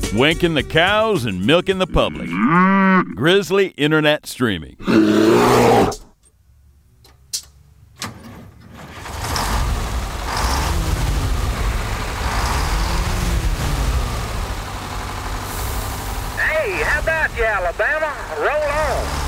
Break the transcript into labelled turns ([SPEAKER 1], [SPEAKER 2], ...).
[SPEAKER 1] Wanking the cows and milking the public. Grizzly Internet Streaming.
[SPEAKER 2] Hey, how about you, Alabama? Roll on.